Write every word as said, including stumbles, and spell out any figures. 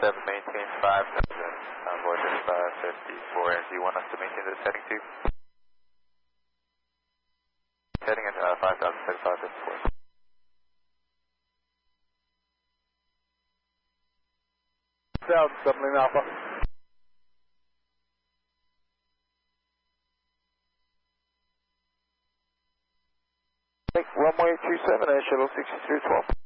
seven, maintain five thousand, uh, Voyager five fifty-four, and do you want us to maintain this heading too? Heading at uh, five thousand, five fifty-four. South, seven Alpha. Runway two seven, shuttle six three twelve.